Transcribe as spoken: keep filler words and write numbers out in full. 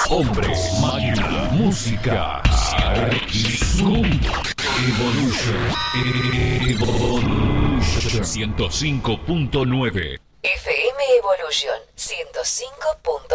Hombre, máquina, música. Zoom. Evolution. Evolution. ciento cinco punto nueve. F M Evolution ciento cinco punto nueve.